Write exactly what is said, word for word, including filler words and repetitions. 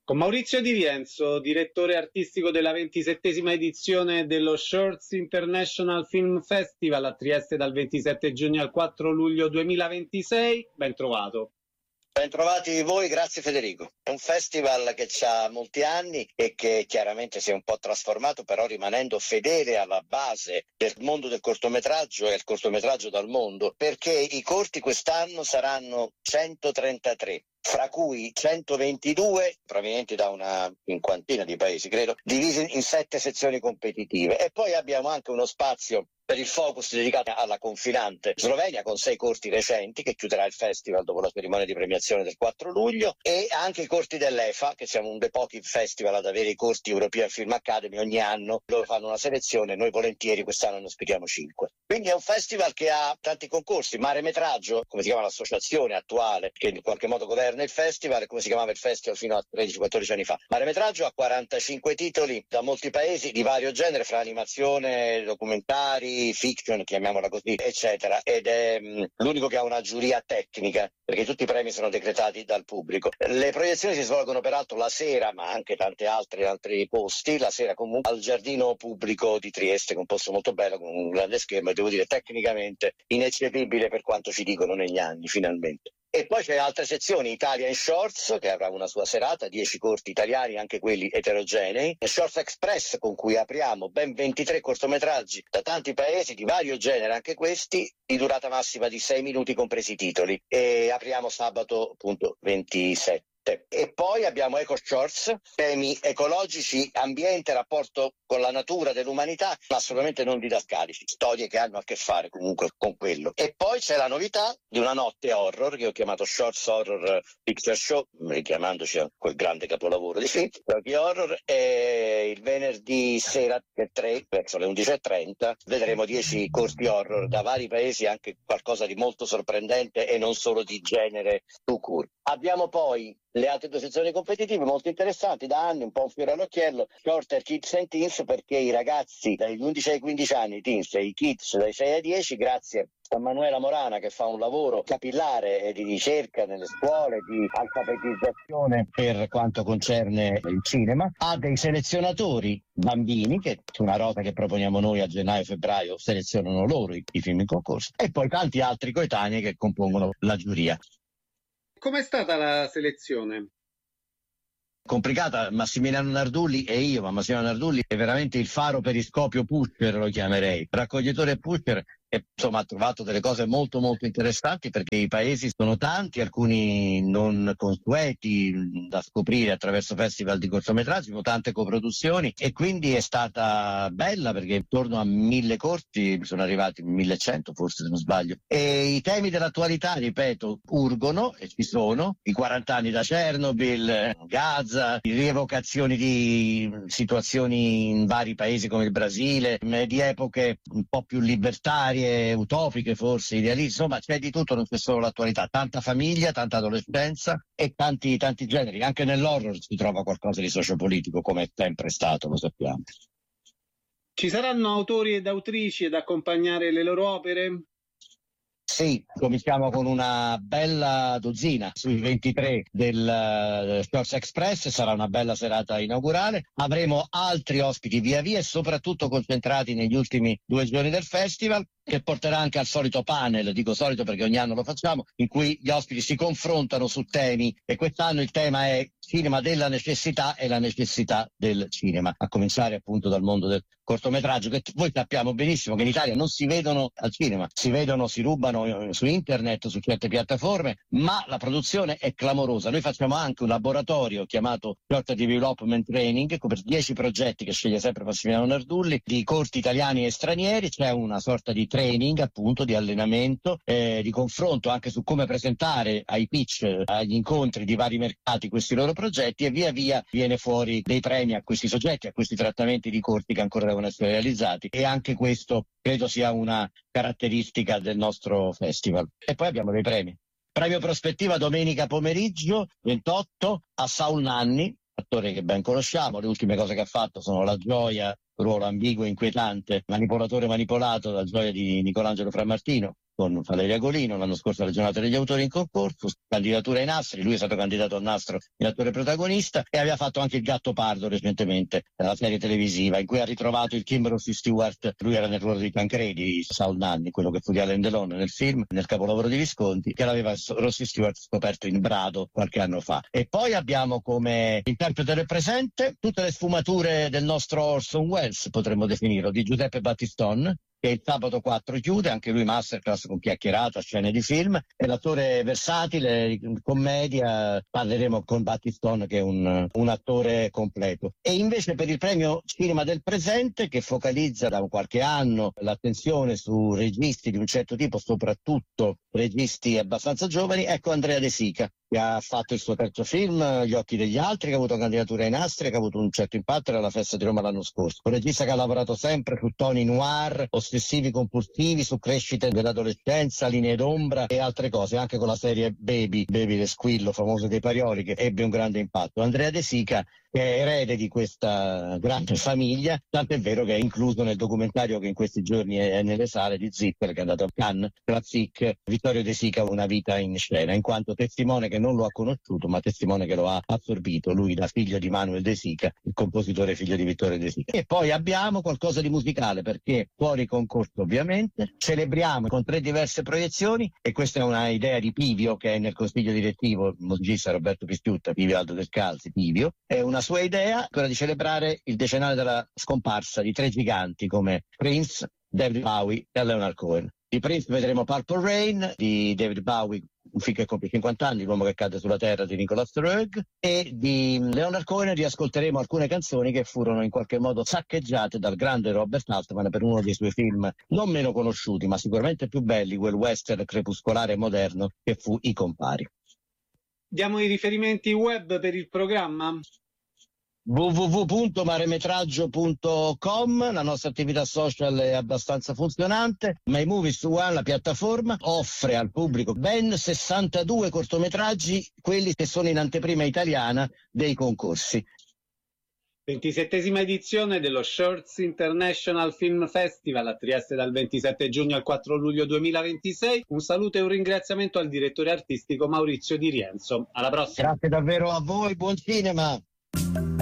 Con Maurizio Di Rienzo, direttore artistico della ventisettesima edizione dello Shorts International Film Festival a Trieste dal ventisette giugno al quattro luglio duemilaventisei. Ben trovato. Bentrovati voi, grazie Federico. È un festival che ha molti anni e che chiaramente si è un po' trasformato, però rimanendo fedele alla base del mondo del cortometraggio e il cortometraggio dal mondo, perché i corti quest'anno saranno centotrentatré. Fra cui centoventidue provenienti da una cinquantina di paesi, credo, divisi in sette sezioni competitive. E poi abbiamo anche uno spazio per il focus dedicato alla confinante Slovenia con sei corti recenti che chiuderà il festival dopo la cerimonia di premiazione del quattro luglio, e anche i corti dell'E F A, che siamo uno dei pochi festival ad avere i corti European Film Academy ogni anno. Loro fanno una selezione, noi volentieri quest'anno ne ospitiamo cinque. Quindi è un festival che ha tanti concorsi. Maremetraggio, come si chiama l'associazione attuale che in qualche modo governa il festival, come si chiamava il festival fino a tredici quattordici anni fa. Maremetraggio ha quarantacinque titoli da molti paesi di vario genere, fra animazione, documentari, fiction, chiamiamola così, eccetera, ed è mh, l'unico che ha una giuria tecnica, perché tutti i premi sono decretati dal pubblico. Le proiezioni si svolgono peraltro la sera, ma anche tante altre in altri posti, la sera comunque al giardino pubblico di Trieste, che è un posto molto bello con un grande schermo e devo dire tecnicamente ineccepibile per quanto ci dicono negli anni, finalmente. E poi c'è altre sezioni, Italia in Shorts, che avrà una sua serata, dieci corti italiani, anche quelli eterogenei, e Shorts Express, con cui apriamo ben ventitré cortometraggi da tanti paesi, di vario genere anche questi, di durata massima di sei minuti compresi i titoli, e apriamo sabato appunto ventisette. E poi abbiamo Eco Shorts, temi ecologici, ambiente, rapporto con la natura dell'umanità, ma assolutamente non didascalici, storie che hanno a che fare comunque con quello. E poi c'è la novità di una notte horror, che ho chiamato Shorts Horror Picture Show, richiamandoci a quel grande capolavoro di film, Rocky Horror, e il venerdì sera alle tre, verso le undici e trenta, vedremo dieci corti horror da vari paesi, anche qualcosa di molto sorprendente e non solo di genere tout court. Abbiamo poi le altre due sezioni competitive molto interessanti da anni, un po' un fiore all'occhiello, Shorter Kids and Teens, perché i ragazzi dagli undici ai quindici anni, i teens, e i kids dai sei ai dieci, grazie a Manuela Morana che fa un lavoro capillare di ricerca nelle scuole, di alfabetizzazione per quanto concerne il cinema, ha dei selezionatori bambini, che è una roba che proponiamo noi a gennaio-febbraio, selezionano loro i, i film in concorso, e poi tanti altri coetanei che compongono la giuria. Com'è stata la selezione? Complicata. Massimiliano Nardulli e io, ma Massimiliano Nardulli è veramente il faro periscopio pusher, lo chiamerei, raccoglitore pusher, e insomma ha trovato delle cose molto molto interessanti, perché i paesi sono tanti, alcuni non consueti da scoprire attraverso festival di cortometraggi, con tante coproduzioni, e quindi è stata bella, perché intorno a mille corti sono arrivati, millecento forse se non sbaglio, e i temi dell'attualità, ripeto, urgono e ci sono, i quaranta anni da Chernobyl, Gaza, rievocazioni di situazioni in vari paesi come il Brasile, di epoche un po' più libertarie, utopiche forse, idealistiche, insomma c'è di tutto, non c'è solo l'attualità, tanta famiglia, tanta adolescenza e tanti tanti generi. Anche nell'horror si trova qualcosa di sociopolitico, come è sempre stato, lo sappiamo. Ci saranno autori ed autrici ad accompagnare le loro opere? Sì, cominciamo con una bella dozzina sui ventitré del uh, Shorts Express, sarà una bella serata inaugurale, avremo altri ospiti via via e soprattutto concentrati negli ultimi due giorni del festival, che porterà anche al solito panel, dico solito perché ogni anno lo facciamo, in cui gli ospiti si confrontano su temi, e quest'anno il tema è cinema della necessità e la necessità del cinema, a cominciare appunto dal mondo del cortometraggio, che voi sappiamo benissimo che in Italia non si vedono al cinema, si vedono, si rubano su internet, su certe piattaforme, ma la produzione è clamorosa. Noi facciamo anche un laboratorio chiamato Short Development Training per dieci progetti che sceglie sempre Massimiliano Nardulli, di corti italiani e stranieri. C'è una sorta di training, appunto, di allenamento, eh, di confronto anche su come presentare ai pitch, agli incontri di vari mercati questi loro progetti, e via via viene fuori dei premi a questi soggetti, a questi trattamenti di corti che ancora devono essere realizzati, e anche questo credo sia una caratteristica del nostro festival. E poi abbiamo dei premi. Premio Prospettiva domenica pomeriggio ventotto a Saul Nanni, attore che ben conosciamo. Le ultime cose che ha fatto sono La Gioia, ruolo ambiguo e inquietante, manipolatore manipolato, La Gioia di Nicolangelo Frammartino, con Valeria Golino, l'anno scorso alla giornata degli autori in concorso, candidatura ai nastri, lui è stato candidato al nastro in attore protagonista, e aveva fatto anche Il gatto pardo recentemente, la serie televisiva in cui ha ritrovato il Kim Rossi Stewart. Lui era nel ruolo di Tancredi, Saul Nanni, quello che fu di Alain Delon nel film, nel capolavoro di Visconti, che l'aveva Rossi Stewart scoperto in Brado qualche anno fa. E poi abbiamo come interprete del presente tutte le sfumature del nostro Orson Welles, potremmo definirlo, di Giuseppe Battiston, che il sabato quattro chiude, anche lui masterclass con chiacchierata, scene di film. È l'attore versatile, commedia, parleremo con Battiston che è un, un attore completo. E invece per il premio Cinema del Presente, che focalizza da qualche anno l'attenzione su registi di un certo tipo, soprattutto registi abbastanza giovani, ecco Andrea De Sica, che ha fatto il suo terzo film, Gli occhi degli altri, che ha avuto candidatura ai nastri, che ha avuto un certo impatto alla Festa di Roma l'anno scorso. Un regista che ha lavorato sempre su toni noir, ossessivi compulsivi, su crescite dell'adolescenza, linee d'ombra e altre cose, anche con la serie Baby, Baby le Squillo, famoso dei Parioli, che ebbe un grande impatto. Andrea De Sica, che è erede di questa grande famiglia, tanto è vero che è incluso nel documentario che in questi giorni è nelle sale di Zipper, che è andato a Cannes, Classic, Vittorio De Sica, una vita in scena, in quanto testimone che non lo ha conosciuto, ma testimone che lo ha assorbito, lui da figlio di Manuel De Sica, il compositore figlio di Vittorio De Sica. E poi abbiamo qualcosa di musicale, perché fuori concorso ovviamente, celebriamo con tre diverse proiezioni, e questa è una idea di Pivio, che è nel consiglio direttivo, il musicista Roberto Pistiutta, Pivio Aldo Descalzi, Pivio, è una sua idea, quella di celebrare il decennale della scomparsa di tre giganti come Prince, David Bowie e Leonard Cohen. Di Prince vedremo Purple Rain, di David Bowie un film che compie cinquanta anni, L'uomo che cade sulla terra di Nicolas Roeg, e di Leonard Cohen riascolteremo alcune canzoni che furono in qualche modo saccheggiate dal grande Robert Altman per uno dei suoi film non meno conosciuti ma sicuramente più belli, quel western crepuscolare e moderno che fu I Compari. Diamo i riferimenti web per il programma? w w w punto maremetraggio punto com, la nostra attività social è abbastanza funzionante. My Movies One, la piattaforma, offre al pubblico ben sessantadue cortometraggi, quelli che sono in anteprima italiana dei concorsi. ventisettesima edizione dello Shorts International Film Festival a Trieste dal ventisette giugno al quattro luglio duemilaventisei. Un saluto e un ringraziamento al direttore artistico Maurizio Di Rienzo. Alla prossima. Grazie davvero a voi, buon cinema.